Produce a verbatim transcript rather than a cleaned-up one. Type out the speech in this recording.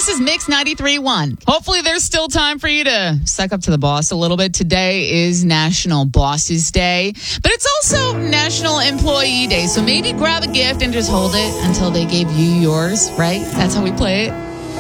This is Mix ninety-three point one. Hopefully there's still time for you to suck up to the boss a little bit. Today is National Bosses Day, but it's also National Employee Day. So maybe grab a gift and just hold it until they gave you yours, right? That's how we play it.